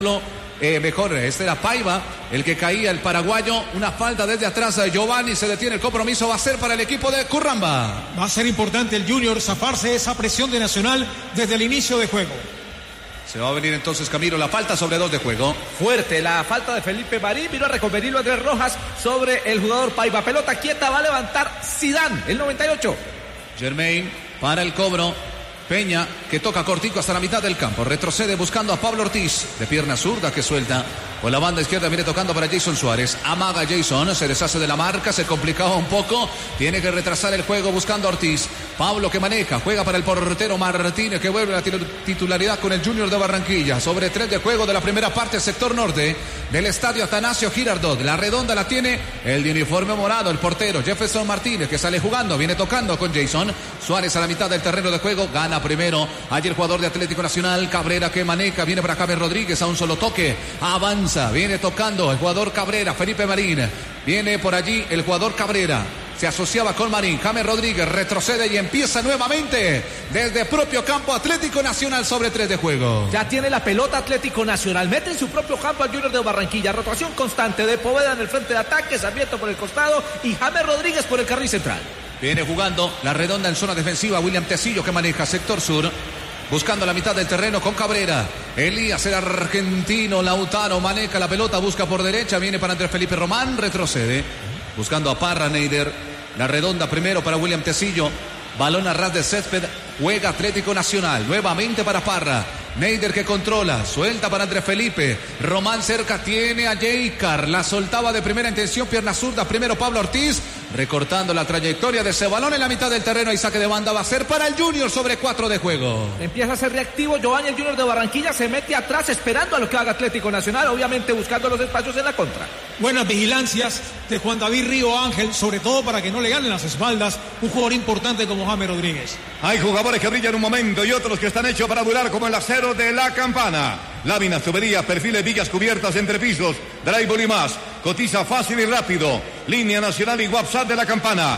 Este era Paiva, el que caía, el paraguayo. Una falta desde atrás de Giovanni, se detiene el compromiso, va a ser para el equipo de Curramba. Va a ser importante el Junior zafarse de esa presión de Nacional desde el inicio de juego. Se va a venir entonces, Camilo, la falta sobre 2 de juego. Fuerte la falta de Felipe Marín, vino a reconvenirlo Andrés Rojas sobre el jugador Paiva. Pelota quieta, va a levantar Zidane, el 98. Germain para el cobro. Peña, que toca cortico hasta la mitad del campo. Retrocede buscando a Pablo Ortiz. De pierna zurda que suelta. Por la banda izquierda viene tocando para Jason Suárez. Amaga Jason, se deshace de la marca, se complicaba un poco. Tiene que retrasar el juego buscando a Ortiz. Pablo que maneja, juega para el portero Martínez, que vuelve a la titularidad con el Junior de Barranquilla. Sobre 3 de juego de la primera parte, sector norte del estadio Atanasio Girardot. La redonda la tiene el de uniforme morado, el portero Jefferson Martínez, que sale jugando, viene tocando con Jason Suárez a la mitad del terreno de juego. Gana primero allí el jugador de Atlético Nacional, Cabrera, que maneja, viene para James Rodríguez a un solo toque, avanza, viene tocando el jugador Cabrera, Felipe Marín, viene por allí el jugador Cabrera, se asociaba con Marín, James Rodríguez retrocede y empieza nuevamente desde propio campo Atlético Nacional sobre 3 de juego. Ya tiene la pelota Atlético Nacional, mete en su propio campo al Junior de Barranquilla, rotación constante de Poveda en el frente de ataque, Sarmiento por el costado y James Rodríguez por el carril central. Viene jugando la redonda en zona defensiva, William Tecillo, que maneja sector sur, buscando la mitad del terreno con Cabrera. Elías, el argentino, Lautaro maneja la pelota, busca por derecha, viene para Andrés Felipe Román, retrocede, buscando a Parra, Neider. La redonda primero para William Tecillo, balón a ras de césped, juega Atlético Nacional, nuevamente para Parra. Neider que controla, suelta para Andrés Felipe, Román cerca, tiene a Jeicar, la soltaba de primera intención, pierna zurda, primero Pablo Ortiz, recortando la trayectoria de ese balón en la mitad del terreno y saque de banda va a ser para el Junior sobre 4 de juego. Empieza a ser reactivo Giovanni, el Junior de Barranquilla se mete atrás esperando a lo que haga Atlético Nacional, obviamente buscando los espacios en la contra. Buenas vigilancias de Juan David Río Ángel, sobre todo para que no le ganen las espaldas un jugador importante como James Rodríguez. Hay jugadores que brillan un momento y otros que están hechos para durar, como el acero de La Campana. Láminas, tuberías, perfiles, vigas cubiertas, entrepisos, drywall y más. Cotiza fácil y rápido. Línea nacional y WhatsApp de La Campana.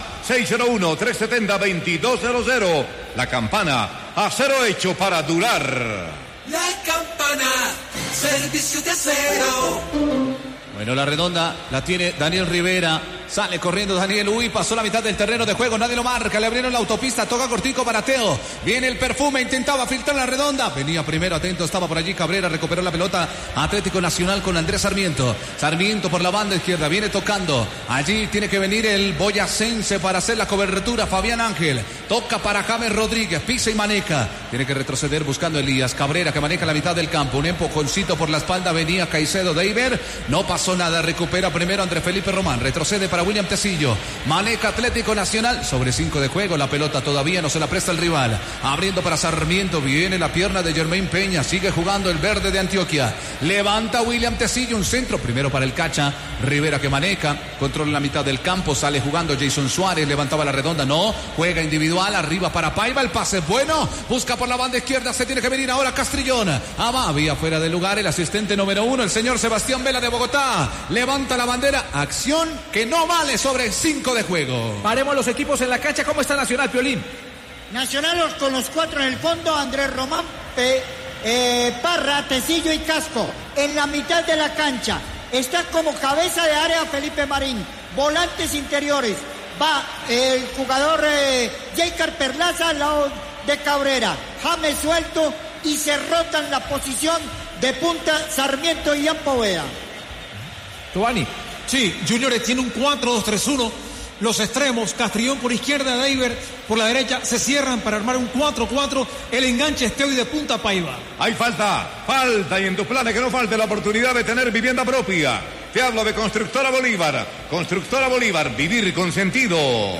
601-370-2200. La Campana, acero hecho para durar. La Campana, servicio de acero. Bueno, la redonda la tiene Daniel Rivera. Sale corriendo Daniel, pasó la mitad del terreno de juego, nadie lo marca, le abrieron la autopista, toca cortico para Teo, viene el perfume, intentaba filtrar la redonda, venía primero, atento, estaba por allí Cabrera, recuperó la pelota, Atlético Nacional con Andrés Sarmiento, Sarmiento por la banda izquierda, viene tocando, allí tiene que venir el boyacense para hacer la cobertura, Fabián Ángel, toca para James Rodríguez, pisa y maneja, tiene que retroceder buscando Elías, Cabrera que maneja la mitad del campo, un empujoncito por la espalda, venía Caicedo, Deiber, no pasó nada, recupera primero Andrés Felipe Román, retrocede para William Tecillo, maneja Atlético Nacional, sobre 5 de juego, la pelota todavía no se la presta el rival, abriendo para Sarmiento, viene la pierna de Germain Peña, sigue jugando el verde de Antioquia, levanta William Tecillo, un centro, primero para el Cacha, Rivera que maneja, controla la mitad del campo, sale jugando Jason Suárez, levantaba la redonda, no, juega individual, arriba para Paiva, el pase es bueno, busca por la banda izquierda, se tiene que venir ahora Castrillón, Abavia fuera de lugar, el asistente número 1, el señor Sebastián Vela de Bogotá, levanta la bandera, acción que no vale sobre 5 de juego. Paremos los equipos en la cancha. ¿Cómo está Nacional, Piolín? Nacional con los 4 en el fondo, Andrés Román, Parra, Tecillo y Casco. En la mitad de la cancha está como cabeza de área Felipe Marín. Volantes interiores. Va el jugador Jeicar Perlaza al lado de Cabrera. James suelto y se rotan la posición de punta Sarmiento y Ian Poveda. Giovanni. Sí, Junior tiene un 4-2-3-1. Los extremos, Castrillón por izquierda, Deiber por la derecha, se cierran para armar un 4-4. El enganche Esteo y de punta Paiva. Hay falta, y en tus planes que no falte la oportunidad de tener vivienda propia. Te hablo de Constructora Bolívar. Constructora Bolívar, vivir con sentido.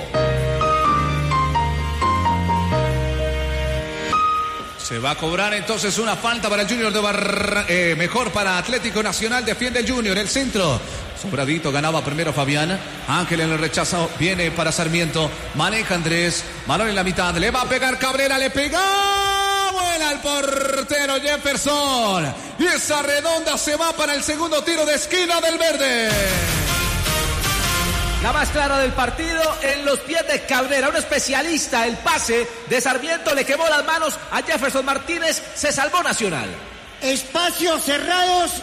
Se va a cobrar entonces una falta para el Junior de mejor para Atlético Nacional, defiende el Junior, el centro. Sobradito, ganaba primero Fabián. Ángel en el rechazo, viene para Sarmiento. Maneja Andrés, balón en la mitad, le va a pegar Cabrera, le pega. Vuela el portero Jefferson. Y esa redonda se va para el segundo tiro de esquina del verde. La más clara del partido en los pies de Cabrera, un especialista. El pase de Sarmiento le quemó las manos a Jefferson Martínez, se salvó Nacional. espacios cerrados